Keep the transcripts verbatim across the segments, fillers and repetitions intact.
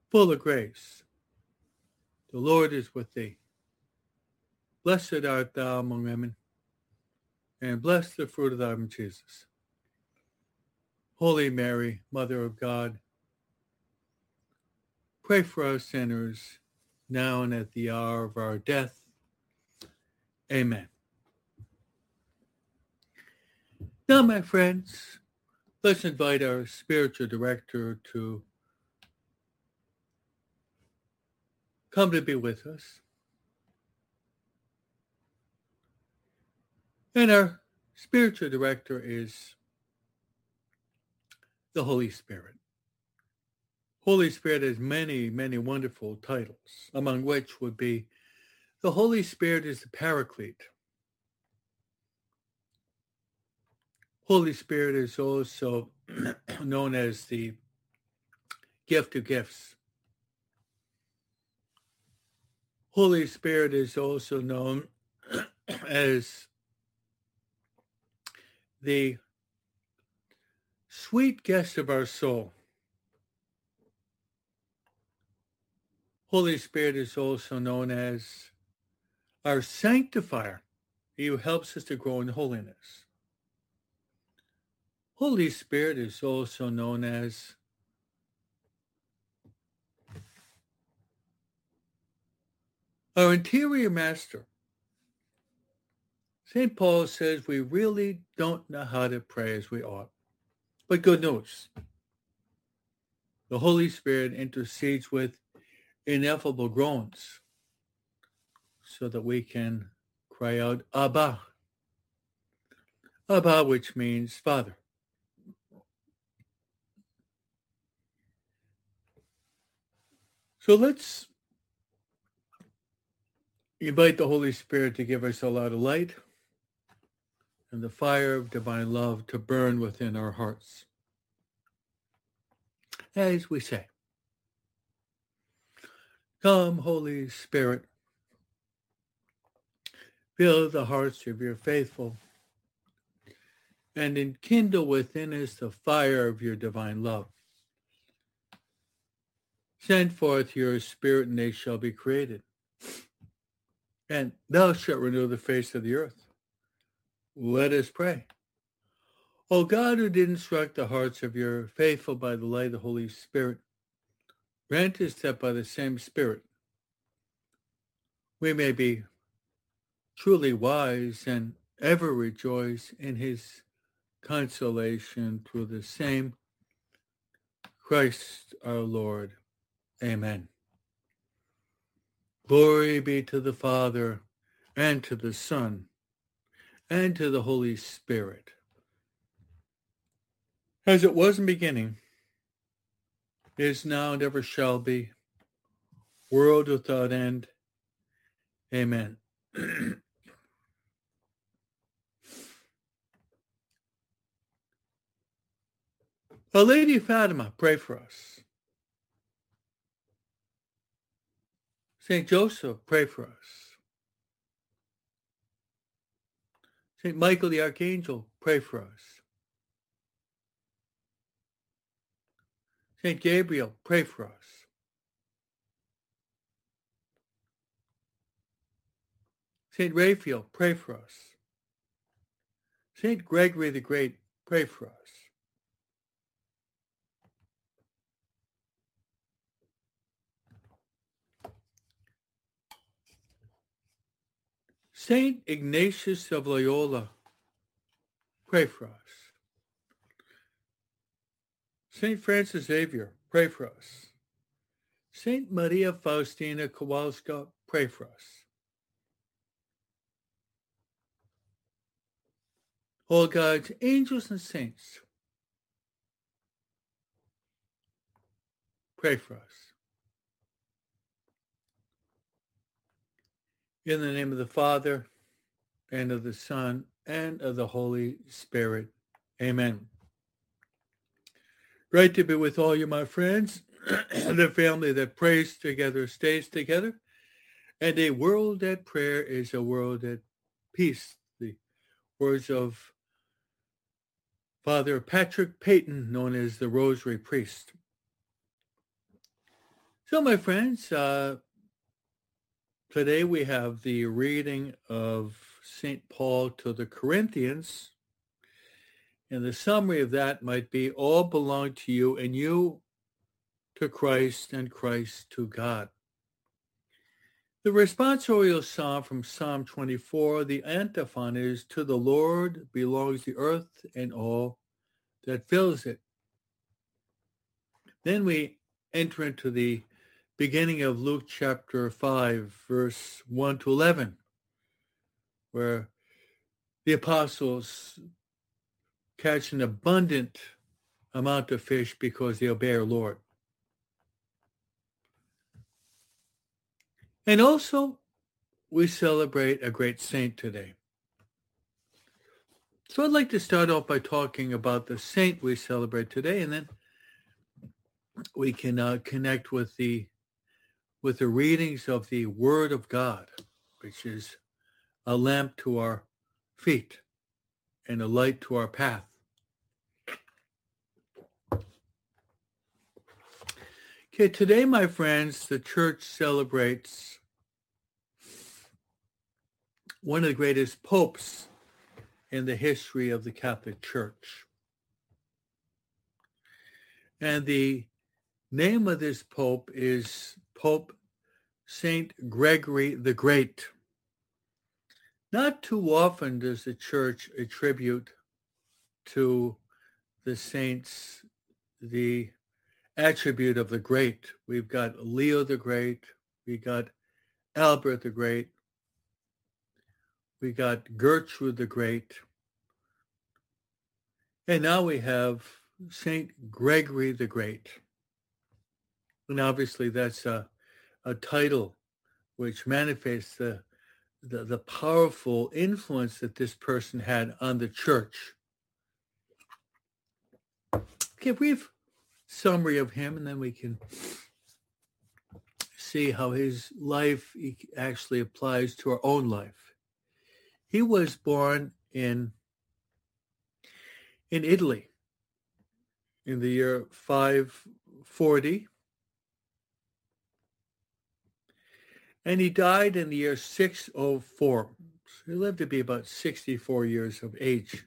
full of grace. The Lord is with thee. Blessed art thou among women, and blessed the fruit of thy womb, Jesus. Holy Mary, Mother of God, pray for us sinners, now and at the hour of our death. Amen. Now, my friends, let's invite our spiritual director to come to be with us. And our spiritual director is the Holy Spirit. Holy Spirit has many, many wonderful titles, among which would be the Holy Spirit is the Paraclete. Holy Spirit is also known as the gift of gifts. Holy Spirit is also known as the sweet guest of our soul. Holy Spirit is also known as our sanctifier. He helps us to grow in holiness. Holy Spirit is also known as our interior master. Saint Paul says we really don't know how to pray as we ought. But good news. The Holy Spirit intercedes with ineffable groans so that we can cry out, Abba. Abba, which means Father. So let's invite the Holy Spirit to give us a lot of light and the fire of divine love to burn within our hearts. As we say, come, Holy Spirit, fill the hearts of your faithful and enkindle within us the fire of your divine love. Send forth your Spirit, and they shall be created. And thou shalt renew the face of the earth. Let us pray. O God, who did instruct the hearts of your faithful by the light of the Holy Spirit, grant us that by the same Spirit we may be truly wise and ever rejoice in his consolation through the same Christ our Lord. Amen. Glory be to the Father, and to the Son, and to the Holy Spirit, as it was in the beginning, is now, and ever shall be, world without end. Amen. Our Lady of Fatima, pray for us. Saint Joseph, pray for us. Saint Michael the Archangel, pray for us. Saint Gabriel, pray for us. Saint Raphael, pray for us. Saint Gregory the Great, pray for us. Saint Ignatius of Loyola, pray for us. Saint Francis Xavier, pray for us. Saint Maria Faustina Kowalska, pray for us. All God's angels and saints, pray for us. In the name of the Father, and of the Son, and of the Holy Spirit. Amen. Great to be with all you, my friends. The family that prays together stays together. And a world at prayer is a world at peace. The words of Father Patrick Peyton, known as the Rosary Priest. So, my friends, uh, today we have the reading of Saint Paul to the Corinthians. And the summary of that might be, all belong to you, and you to Christ, and Christ to God. The responsorial psalm from Psalm twenty-four, the antiphon is, to the Lord belongs the earth and all that fills it. Then we enter into the beginning of Luke chapter five, verse one to eleven, where the apostles catch an abundant amount of fish because they obey our Lord. And also, we celebrate a great saint today. So I'd like to start off by talking about the saint we celebrate today, and then we can uh, connect with the with the readings of the Word of God, which is a lamp to our feet and a light to our path. Okay, today, my friends, the church celebrates one of the greatest popes in the history of the Catholic Church. And the name of this pope is Pope Saint Gregory the Great. Not too often does the church attribute to the saints the attribute of the great. We've got Leo the Great, we got Albert the Great, we got Gertrude the Great, and now we have Saint Gregory the Great. And obviously that's a, a title which manifests the, the, the powerful influence that this person had on the church. Okay, brief summary of him, and then we can see how his life actually applies to our own life. He was born in in Italy in the year five forty, and he died in the year six oh four. So he lived to be about sixty-four years of age.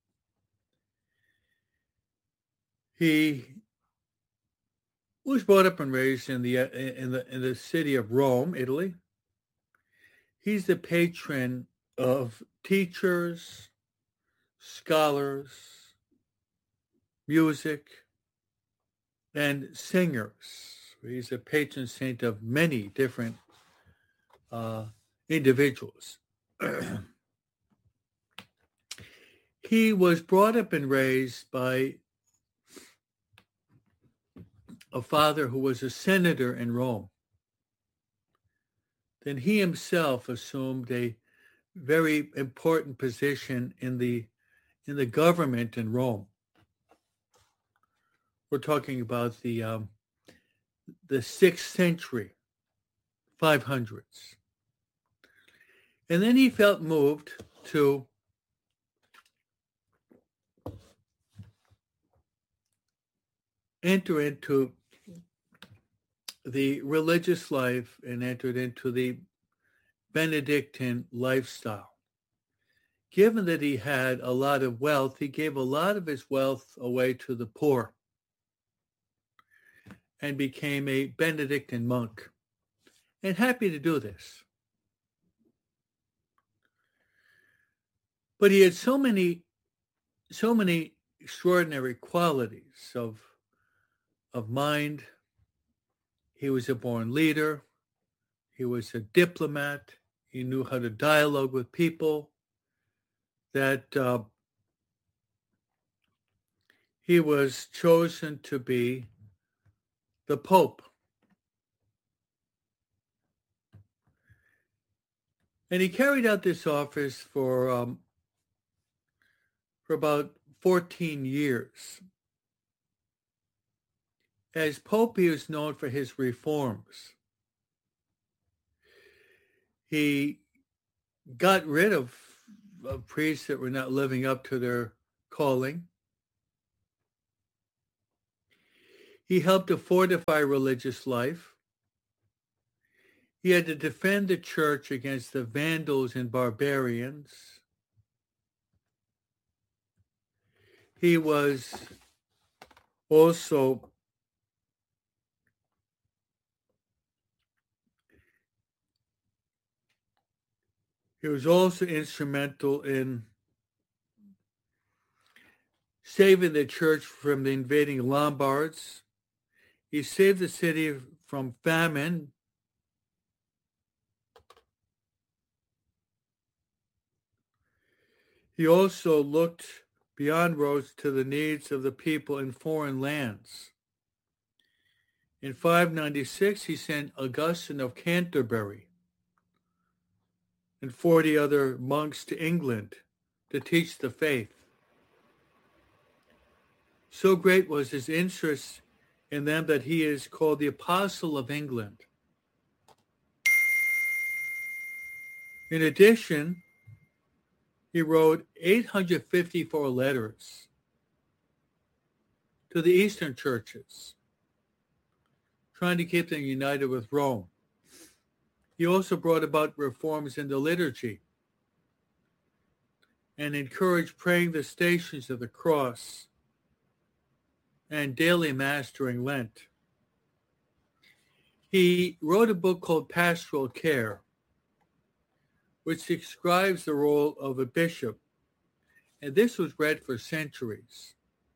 He was brought up and raised in the in the in the city of Rome, Italy. He's the patron of teachers, scholars, music, and singers. He's a patron saint of many different uh, individuals. He was brought up and raised by a father who was a senator in Rome. Then he himself assumed a very important position in the in the government in Rome. We're talking about the um, the sixth century, five hundreds. And then he felt moved to enter into the religious life and entered into the Benedictine lifestyle. Given that he had a lot of wealth, he gave a lot of his wealth away to the poor and became a Benedictine monk, and happy to do this. But he had so many, so many extraordinary qualities of, of mind. He was a born leader. He was a diplomat. He knew how to dialogue with people. That uh, he was chosen to be the Pope. And he carried out this office for um, for about fourteen years. As Pope, he was known for his reforms. He got rid of, of priests that were not living up to their calling. He helped to fortify religious life. He had to defend the church against the Vandals and barbarians. He was also he was also instrumental in saving the church from the invading Lombards. He saved the city from famine. He also looked beyond Rhodes to the needs of the people in foreign lands. In five ninety-six, he sent Augustine of Canterbury and forty other monks to England to teach the faith. So great was his interest in them that he is called the Apostle of England. In addition, he wrote eight hundred fifty-four letters to the Eastern churches, trying to keep them united with Rome. He also brought about reforms in the liturgy and encouraged praying the Stations of the Cross and daily Mass during Lent. He wrote a book called Pastoral Care, which describes the role of a bishop, and this was read for centuries.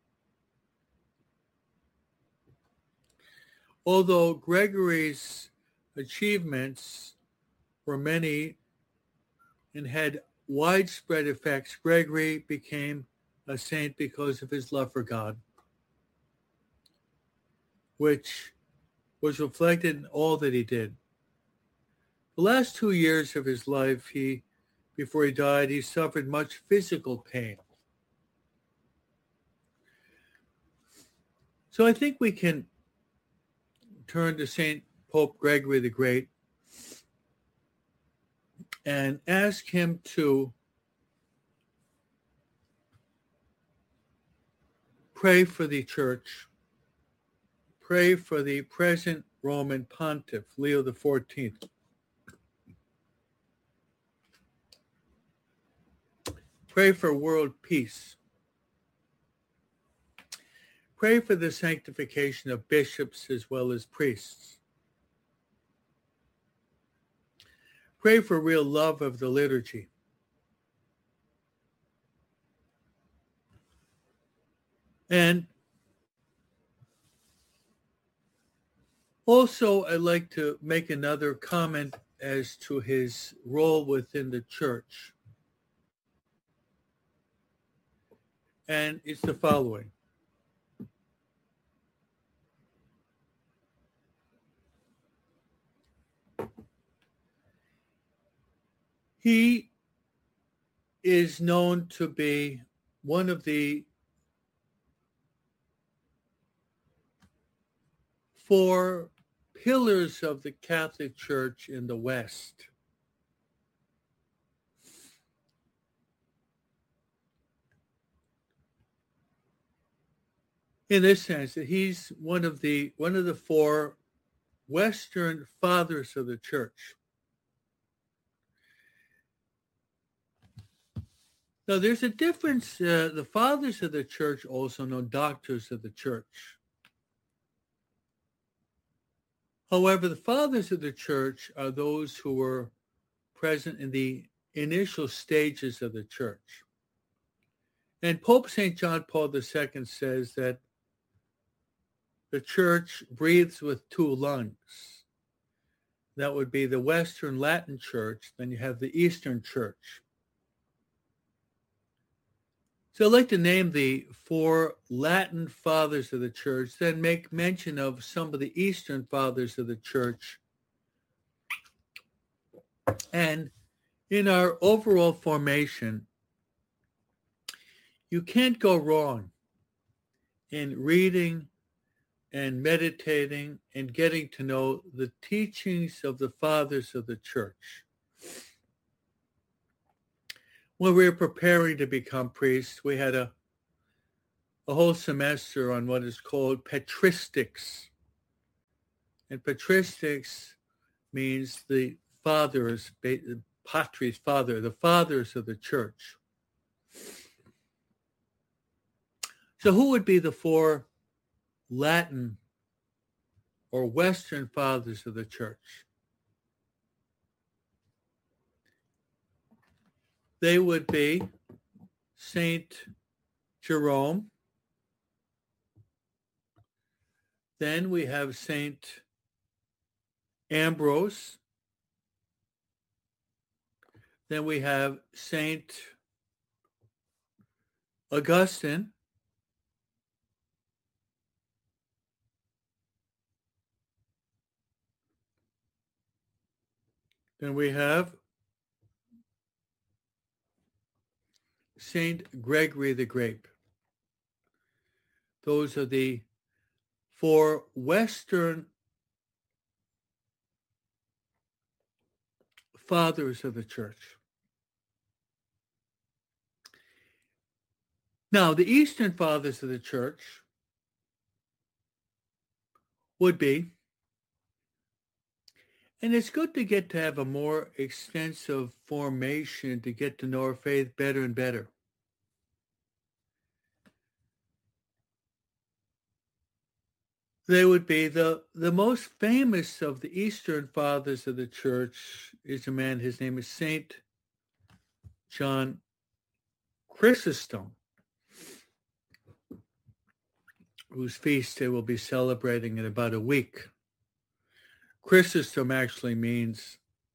Although Gregory's achievements were many and had widespread effects, Gregory became a saint because of his love for God, which was reflected in all that he did. The last two years of his life, he, before he died, he suffered much physical pain. So I think we can turn to Saint Pope Gregory the Great and ask him to pray for the church, pray for the present Roman pontiff, Leo the fourteenth. Pray for world peace. Pray for the sanctification of bishops as well as priests. Pray for real love of the liturgy. And also, I'd like to make another comment as to his role within the church. And it's the following. He is known to be one of the four pillars of the Catholic Church in the West. In this sense, that he's one of the one of the four Western fathers of the church. Now, there's a difference. Uh, the fathers of the church, also known doctors of the church. However, the fathers of the church are those who were present in the initial stages of the church. And Pope Saint John Paul the Second says that the church breathes with two lungs. That would be the Western Latin Church, then you have the Eastern Church. So I'd like to name the four Latin fathers of the church, then make mention of some of the Eastern fathers of the church. And in our overall formation, you can't go wrong in reading and meditating and getting to know the teachings of the fathers of the church. When we were preparing to become priests, we had a, a whole semester on what is called patristics. And patristics means the fathers, patris, father, the fathers of the church. So who would be the four Latin or Western fathers of the church? They would be Saint Jerome. Then we have Saint Ambrose. Then we have Saint Augustine. Then we have Saint Gregory the Great. Those are the four Western fathers of the church. Now, the Eastern fathers of the church would be, and it's good to get to have a more extensive formation to get to know our faith better and better. They would be the, the most famous of the Eastern fathers of the church is a man, his name is Saint John Chrysostom, whose feast they will be celebrating in about a week. Chrysostom actually means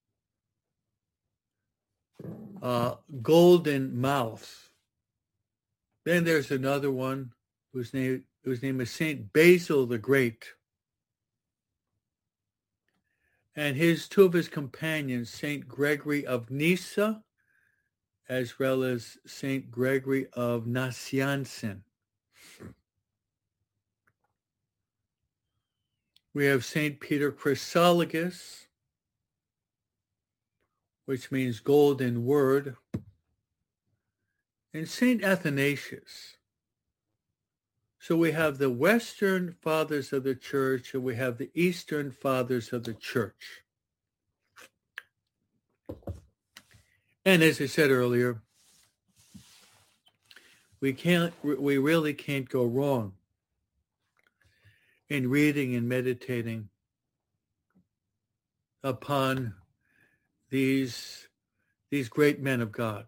uh, golden mouth. Then there's another one whose name whose name is Saint Basil the Great. And his two of his companions, Saint Gregory of Nyssa, as well as Saint Gregory of Nazianzen. We have Saint Peter Chrysologus, which means golden word, and Saint Athanasius. So we have the Western fathers of the church and we have the Eastern fathers of the church. And as I said earlier, we can't, we really can't go wrong in reading and meditating upon these, these great men of God.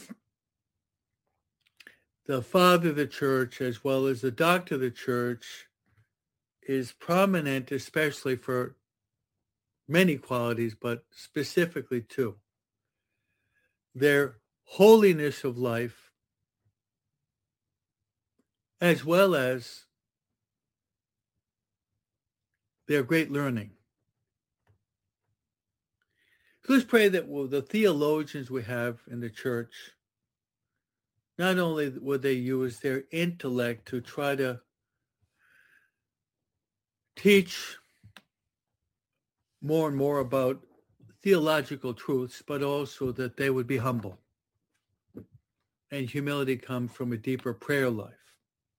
The father of the church, as well as the doctor of the church, is prominent, especially for many qualities, but specifically two. Their holiness of life, as well as their great learning. So let's pray that well, the theologians we have in the church, not only would they use their intellect to try to teach more and more about theological truths, but also that they would be humble. And humility comes from a deeper prayer life.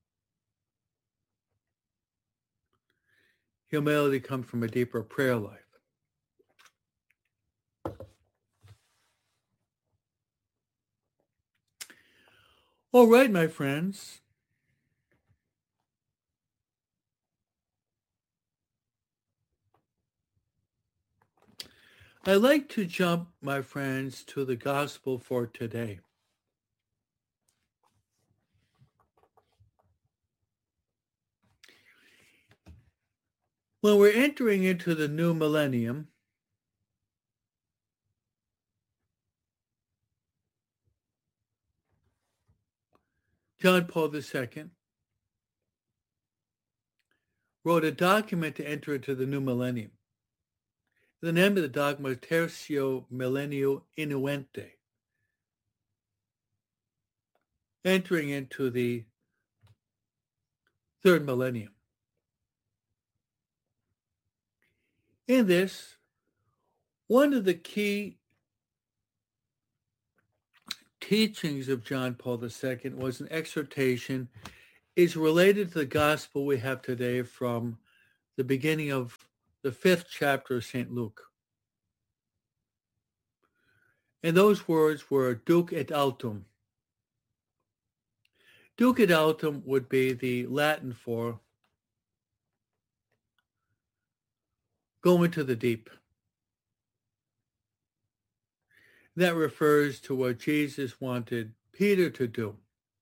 Humility comes from a deeper prayer life. All right, my friends. I'd like to jump, my friends, to the gospel for today. When we're entering into the new millennium, John Paul the Second wrote a document to enter into the new millennium. The name of the document is Tertio Millennio Innuente, entering into the third millennium. In this, one of the key teachings of John Paul the Second was an exhortation is related to the gospel we have today from the beginning of the fifth chapter of Saint Luke. And those words were duc et altum. Duc et altum would be the Latin for go into the deep. That refers to what Jesus wanted Peter to do,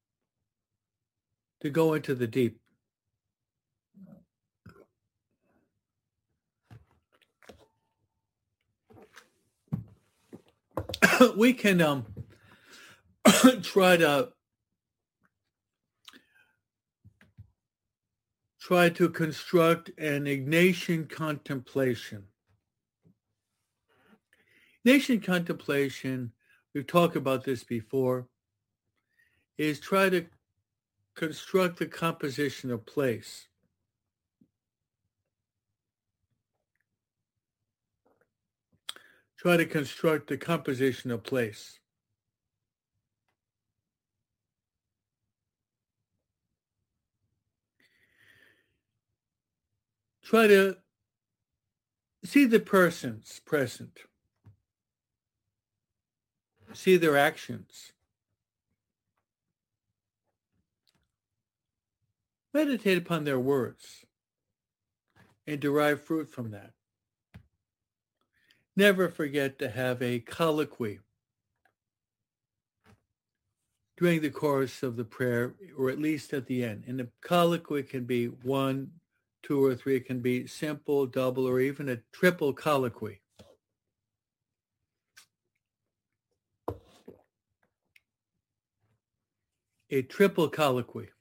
to go into the deep. We can um, try to try to construct an Ignatian contemplation. Ignatian contemplation, we've talked about this before, is try to construct the composition of place. Try to construct the composition of place. Try to see the persons present. See their actions. Meditate upon their words and derive fruit from that. Never forget to have a colloquy during the course of the prayer, or at least at the end. And the colloquy can be one, two, or three. It can be simple, double, or even a triple colloquy. A triple colloquy.